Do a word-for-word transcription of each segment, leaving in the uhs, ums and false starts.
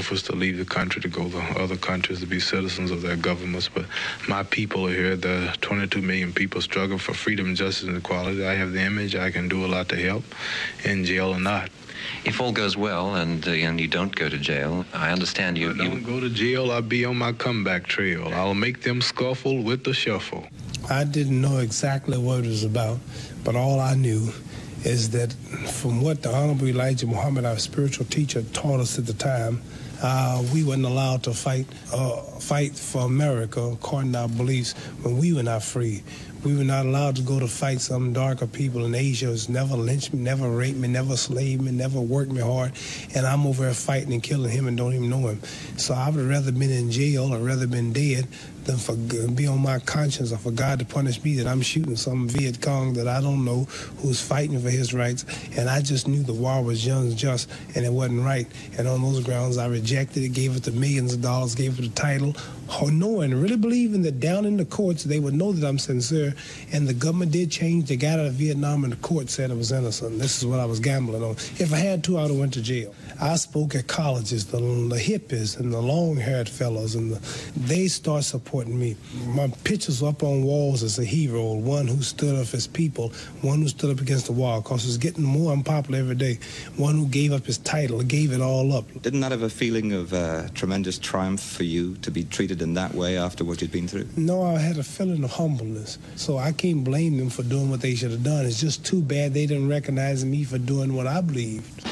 offers to leave the country to go to other countries to be citizens of their governments. But my people are here. There are twenty-two million people struggling for freedom, justice, and equality. I have the image. I can do a lot to help, in jail or not. If all goes well and, uh, and you don't go to jail, I understand you... If I don't you... go to jail, I'll be on my comeback trail. I'll make them scuffle with the shuffle. I didn't know exactly what it was about, but all I knew is that from what the Honorable Elijah Muhammad, our spiritual teacher, taught us at the time, uh, we weren't allowed to fight uh, fight for America according to our beliefs when we were not free. We were not allowed to go to fight some darker people in Asia who's never lynched me, never raped me, never slaved me, never worked me hard, and I'm over there fighting and killing him and don't even know him. So I would rather been in jail or rather been dead than for be on my conscience or for God to punish me that I'm shooting some Viet Cong that I don't know who's fighting for his rights. And I just knew the war was unjust and it wasn't right. And on those grounds, I rejected it, gave it the millions of dollars, gave it the title, knowing, really believing that down in the courts they would know that I'm sincere. And the government did change. They got out of Vietnam and the court said it was innocent. This is what I was gambling on. If I had to, I would have went to jail. I spoke at colleges, the, the hippies and the long-haired fellows, and the, they start supporting me. My pictures up on walls as a hero, one who stood up for his people, one who stood up against the wall, because it's getting more unpopular every day, one who gave up his title, gave it all up. Didn't that have a feeling of uh, tremendous triumph for you to be treated in that way after what you'd been through? No, I had a feeling of humbleness, so I can't blame them for doing what they should have done. It's just too bad they didn't recognize me for doing what I believed.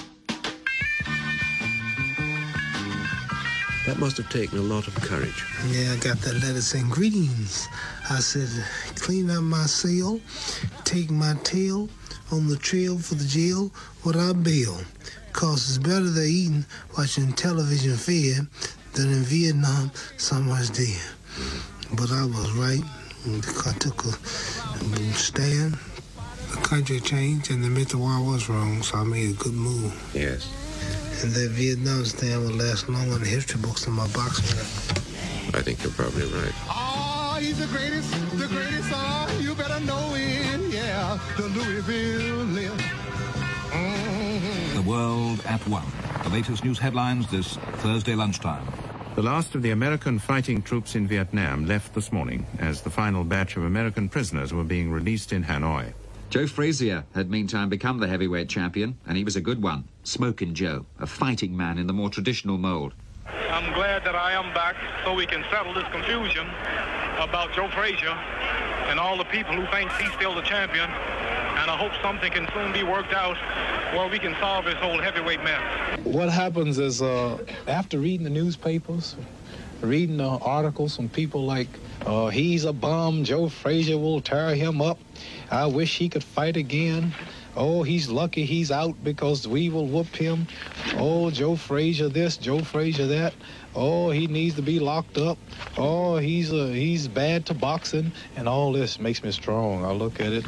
That must have taken a lot of courage. Yeah, I got that letter saying, "Greetings." I said, "Clean up my cell, take my tail on the trail for the jail without bail. Cause it's better than eating, watching television fed than in Vietnam, someone's dead." But I was right. I took a stand. The country changed and admit the war was wrong, so I made a good move. Yes. And that Vietnam stand will last longer in the history books than my boxing. I think you're probably right. Oh, he's the greatest, the greatest, oh, you better know it, yeah, the Louisville live. Mm-hmm. The world at one. The latest news headlines this Thursday lunchtime. The last of the American fighting troops in Vietnam left this morning as the final batch of American prisoners were being released in Hanoi. Joe Frazier had meantime become the heavyweight champion, and he was a good one. Smokin' Joe, a fighting man in the more traditional mold. I'm glad that I am back so we can settle this confusion about Joe Frazier and all the people who think he's still the champion. And I hope something can soon be worked out where we can solve this whole heavyweight mess. What happens is, uh, after reading the newspapers, reading the articles from people like, uh, he's a bum, Joe Frazier will tear him up, I wish he could fight again, oh, he's lucky he's out because we will whoop him, oh, Joe Frazier this, Joe Frazier that, oh, he needs to be locked up, oh, he's uh, he's bad to boxing, and all this makes me strong. I look at it.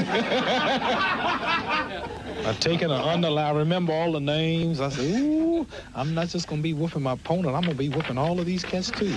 I've taken an underline. I remember all the names. I say, ooh, I'm not just going to be whooping my opponent. I'm going to be whooping all of these cats, too.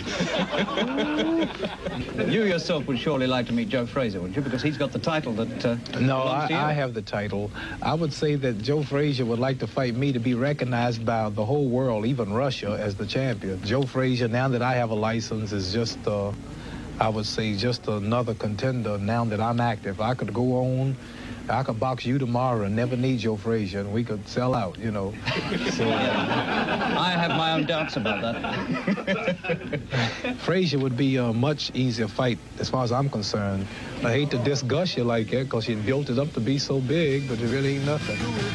You yourself would surely like to meet Joe Frazier, wouldn't you? Because he's got the title that... Uh, no, I, to you. I have the title. I would say that Joe Frazier would like to fight me to be recognized by the whole world, even Russia, as the champion. Joe Frazier, now that I have a license, is just, uh, I would say, just another contender now that I'm active. I could go on, I could box you tomorrow and never need Joe Frazier, and we could sell out, you know. So, uh, I have my own doubts about that. Frazier would be a much easier fight as far as I'm concerned. I hate to discuss you like that because you built it up to be so big, but it really ain't nothing.